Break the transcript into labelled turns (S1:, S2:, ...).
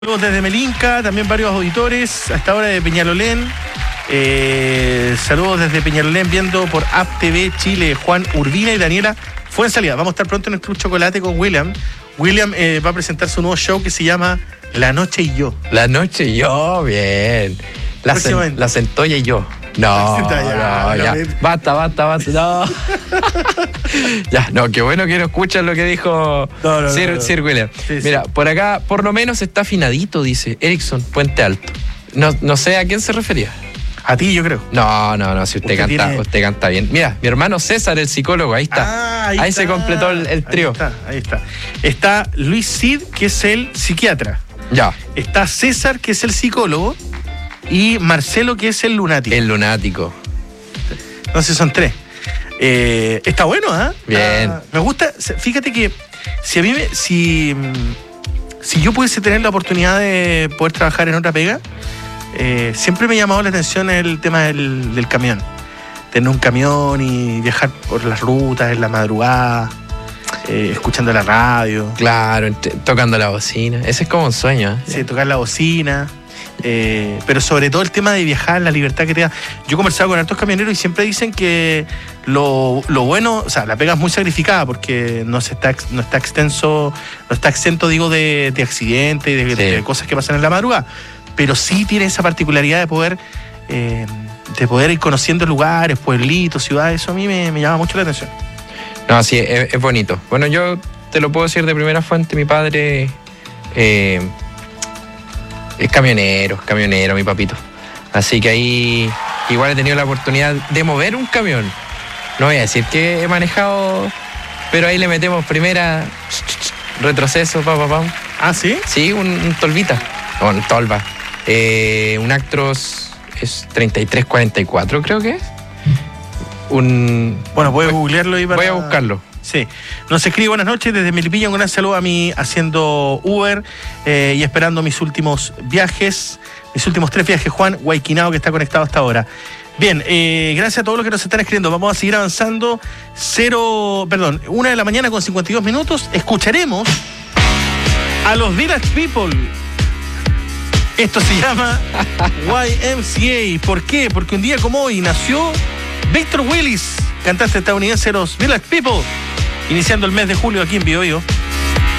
S1: Saludos desde Melinca, también varios auditores, a esta hora de Peñalolén. Saludos desde Peñalolén, viendo por App TV Chile, Juan Urbina y Daniela Fuenzalía. Vamos a estar pronto en el Club Chocolate con William. William va a presentar su nuevo show que se llama La Noche y Yo.
S2: La Noche y Yo, bien. La Centolla y Yo. No, ya. Basta, no. Ya, no, qué bueno que no escuchan lo que dijo Sir William. Sí, mira, por acá, por lo menos está afinadito, dice Erickson Puente Alto. No sé a quién se refería.
S1: A ti, yo creo.
S2: No, si usted canta bien. Mira, mi hermano César, el psicólogo, ahí está. Ahí se completó el trío.
S1: Ahí está. Está Luis Cid, que es el psiquiatra.
S2: Ya.
S1: Está César, que es el psicólogo. Y Marcelo, que es el lunático.
S2: El lunático.
S1: Entonces son tres. Está bueno, ¿eh?
S2: Bien.
S1: Me gusta. Fíjate que si yo pudiese tener la oportunidad de poder trabajar en otra pega, siempre me ha llamado la atención el tema del camión. Tener un camión y viajar por las rutas en la madrugada, escuchando la radio.
S2: Claro, tocando la bocina. Ese es como un sueño, ¿eh?
S1: Sí, tocar la bocina. Pero sobre todo el tema de viajar, la libertad que te da. Yo he conversado con hartos camioneros y siempre dicen que lo bueno, o sea, la pega es muy sacrificada porque no está exento, digo, de accidentes y de cosas que pasan en la madrugada. Pero sí tiene esa particularidad de poder ir conociendo lugares, pueblitos, ciudades. Eso a mí me llama mucho la atención.
S2: No, sí, es bonito. Bueno, yo te lo puedo decir de primera fuente. Mi padre es camionero, mi papito. Así que ahí igual he tenido la oportunidad de mover un camión. No voy a decir que he manejado, pero ahí le metemos primera, retroceso, pam.
S1: ¿Ah, sí?
S2: Sí, un Tolvita. Un Tolva. Un Actros es 3344, creo que es.
S1: Bueno, voy a googlearlo y
S2: voy a buscarlo.
S1: Sí. Nos escribe buenas noches desde Melipilla. Un gran saludo a mí haciendo Uber y esperando mis últimos 3 viajes, Juan Guayquinao, que está conectado hasta ahora. Bien, gracias a todos los que nos están escribiendo. Vamos a seguir avanzando. 1 de la mañana con 52 minutos. Escucharemos a los Village People. Esto se llama YMCA. ¿Por qué? Porque un día como hoy nació Victor Willis, cantante estadounidense de los Village People, iniciando el mes de julio aquí en Bio Bio.